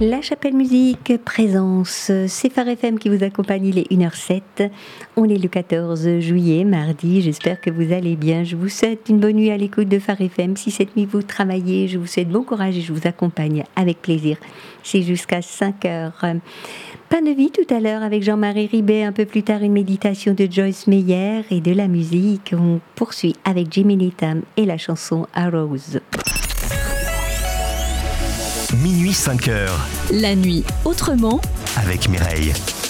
La Chapelle Musique présence, c'est Phare FM qui vous accompagne, il est 1h07. On est le 14 juillet, mardi, j'espère que vous allez bien. Je vous souhaite une bonne nuit à l'écoute de Phare FM. Si cette nuit vous travaillez, je vous souhaite bon courage et je vous accompagne avec plaisir. C'est jusqu'à 5h. Pain de vie tout à l'heure avec Jean-Marie Ribet, un peu plus tard une méditation de Joyce Meyer et de la musique. On poursuit avec Jimmy Needham et la chanson Arrows. Minuit 5h. La nuit autrement Avec Mireille.